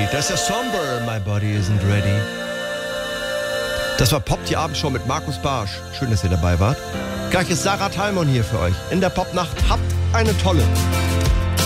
Das ist ja somber. My body isn't ready. Das war Pop, die Abendshow mit Markus Barsch. Schön, dass ihr dabei wart. Gleich ist Sarah Thalmon hier für euch. In der Popnacht. Habt eine tolle.